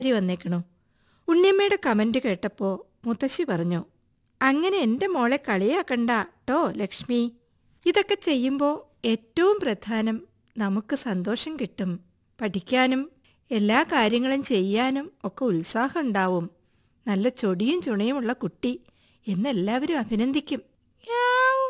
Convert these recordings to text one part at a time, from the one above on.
വന്നേക്കണു. ഉണ്ണിയമ്മയുടെ comment കേട്ടപ്പോ മുത്തശ്ശി പറഞ്ഞു, അങ്ങനെ എന്റെ മോളെ കളിയാക്കണ്ട ട്ടോ ലക്ഷ്മി. ഇതൊക്കെ ചെയ്യുമ്പോ ഏറ്റവും പ്രധാനം നമുക്ക് സന്തോഷം കിട്ടും. പഠിക്കാനും എല്ലാ കാര്യങ്ങളും ചെയ്യാനും ഒക്കെ ഉത്സാഹം ഉണ്ടാവും. നല്ല ചൊടിയും ചുണയുമുള്ള കുട്ടി എന്നെല്ലാവരും അഭിനന്ദിക്കും. യാവ്,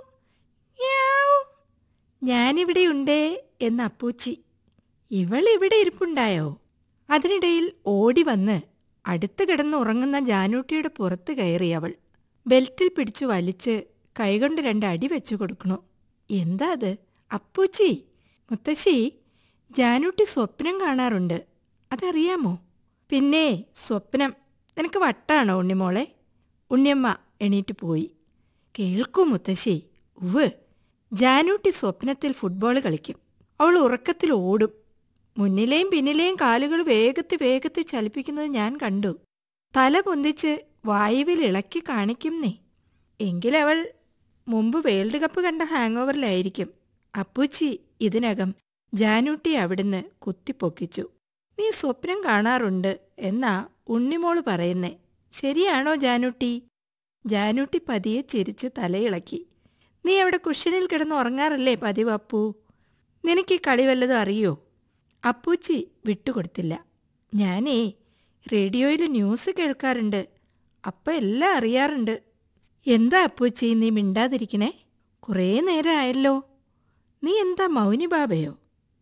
യാവ്. ഞാനിവിടെയുണ്ടേ എന്ന് അപ്പൂച്ചി. ഇവളിവിടെ ഇരിപ്പുണ്ടായോ? അതിനിടയിൽ ഓടി വന്ന് അടുത്ത് കിടന്ന് ഉറങ്ങുന്ന ജാനൂട്ടിയുടെ പുറത്ത് കയറി അവൾ. ബെൽറ്റിൽ പിടിച്ചു വലിച്ച് കൈകൊണ്ട് 2 അടി വെച്ചു കൊടുക്കണു. എന്താ അത്? അപ്പൂച്ചി, മുത്തശ്ശി, ജാനൂട്ടി സ്വപ്നം കാണാറുണ്ട്, അതറിയാമോ? പിന്നെ സ്വപ്നം നിനക്ക് വട്ടാണോ ഉണ്ണിമോളെ? ഉണ്ണിയമ്മ എണീറ്റ് പോയി. കേൾക്കൂ മുത്തശ്ശി, ഉവ്, ജാനൂട്ടി സ്വപ്നത്തിൽ ഫുട്ബോൾ കളിക്കും. അവൾ ഉറക്കത്തിൽ ഓടും. മുന്നിലെയും പിന്നിലെയും കാലുകൾ വേഗത്തിൽ വേഗത്തിൽ ചലിപ്പിക്കുന്നത് ഞാൻ കണ്ടു. തല പൊന്തിച്ച് വായുവിൽ ഇളക്കി കാണിക്കുന്നേ. എങ്കിലവൾ മുമ്പ് വേൾഡ് കപ്പ് കണ്ട ഹാങ് ഓവറിലായിരിക്കും. അപ്പൂച്ചി ഇതിനകം ജാനൂട്ടി അവിടുന്ന് കുത്തിപ്പൊക്കിച്ചു. നീ സ്വപ്നം കാണാറുണ്ട് എന്നാ ഉണ്ണിമോള് പറയുന്നേ, ശരിയാണോ ജാനൂട്ടി? ജാനൂട്ടി പതിയെ ചിരിച്ച് തലയിളക്കി. നീ അവിടെ കുഷ്യനിൽ കിടന്ന് ഉറങ്ങാറല്ലേ പതിവ് അപ്പൂ? നിനക്ക് ഈ കളി വല്ലതും അറിയോ? അപ്പൂച്ചി വിട്ടുകൊടുത്തില്ല. ഞാനേ റേഡിയോയിൽ ന്യൂസ് കേൾക്കാറുണ്ട്, അപ്പം എല്ലാം അറിയാറുണ്ട്. എന്താ അപ്പൂച്ചി നീ മിണ്ടാതിരിക്കണേ? കുറേ നേരമായല്ലോ. നീ എന്താ മൗനി ബാബയോ?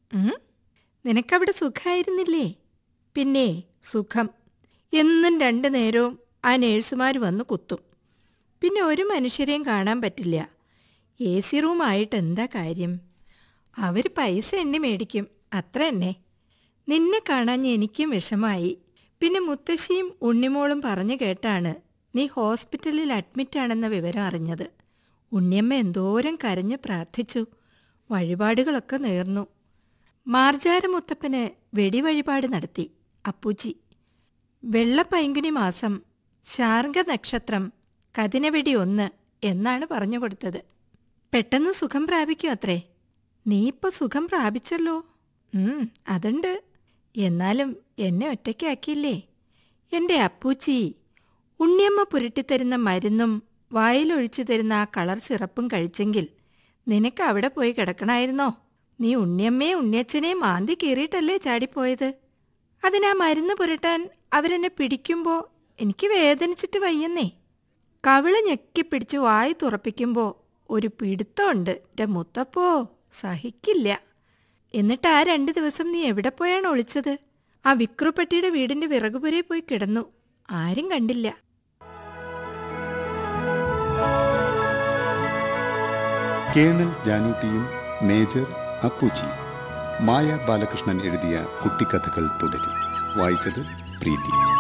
നിനക്കവിടെ സുഖമായിരുന്നില്ലേ? പിന്നെ സുഖം. എന്നും 2 നേരവും ആ നേഴ്സുമാർ വന്ന് കുത്തും. പിന്നെ ഒരു മനുഷ്യരെയും കാണാൻ പറ്റില്ല. AC റൂമായിട്ട് എന്താ കാര്യം? അവർ പൈസ എണ്ണി മേടിക്കും, അത്ര തന്നെ. നിന്നെ കാണാൻ എനിക്കും വിഷമായി. പിന്നെ മുത്തശ്ശിയും ഉണ്ണിമോളും പറഞ്ഞു കേട്ടാണ് നീ ഹോസ്പിറ്റലിൽ അഡ്മിറ്റാണെന്ന വിവരം അറിഞ്ഞത്. ഉണ്ണിയമ്മ എന്തോരം കരഞ്ഞു പ്രാർത്ഥിച്ചു, വഴിപാടുകളൊക്കെ നേർന്നു. മാർജാരമുത്തപ്പന് വെടിവഴിപാട് നടത്തി അപ്പൂച്ചി. വെള്ളപ്പൈങ്കുനി മാസം, ശാർഗ നക്ഷത്രം, കതിനവെടി 1 എന്നാണ് പറഞ്ഞു കൊടുത്തത്. പെട്ടെന്ന് സുഖം പ്രാപിക്കും അത്രേ. നീ ഇപ്പൊ സുഖം പ്രാപിച്ചല്ലോ. അതുണ്ട്. എന്നാലും എന്നെ ഒറ്റയ്ക്കാക്കിയില്ലേ എൻ്റെ അപ്പൂച്ചി. ഉണ്ണിയമ്മ പുരട്ടിത്തരുന്ന മരുന്നും വായിലൊഴിച്ചു തരുന്ന ആ കളർ സിറപ്പും കഴിച്ചെങ്കിൽ നിനക്ക് അവിടെ പോയി കിടക്കണമായിരുന്നോ? നീ ഉണ്ണിയമ്മയെ ഉണ്ണിയച്ഛനെയും മാന്തി കീറിയിട്ടല്ലേ ചാടിപ്പോയത്. അതിനാ മരുന്ന് പുരട്ടാൻ അവരെന്നെ പിടിക്കുമ്പോ എനിക്ക് വേദനിച്ചിട്ട് വയ്യെന്നേ. കവിള് ഞെക്കിപ്പിടിച്ച് വായി തുറപ്പിക്കുമ്പോ ഒരു പിടുത്തമുണ്ട് എൻ്റെ മുത്തപ്പോ, സഹിക്കില്ല. എന്നിട്ട് ആ 2 ദിവസം നീ എവിടെ പോയാണ് ഒളിച്ചത്? ആ വിക്രുപ്പട്ടിയുടെ വീടിന്റെ വിറകുപുരയിൽ പോയി കിടന്നു, ആരും കണ്ടില്ല. Colonel ജാനൂട്ടിയും major അപ്പൂച്ചി. മായ ബാലകൃഷ്ണൻ എഴുതിയ കുട്ടിക്കഥകൾ തുടരും. വായിച്ചത് പ്രീതി.